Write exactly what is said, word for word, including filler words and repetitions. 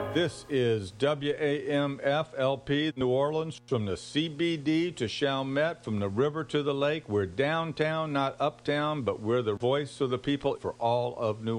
This is W A M F L P New Orleans, from the C B D to Chalmette, from the river to the lake. We're downtown, not uptown, but we're the voice of the people for all of New Orleans.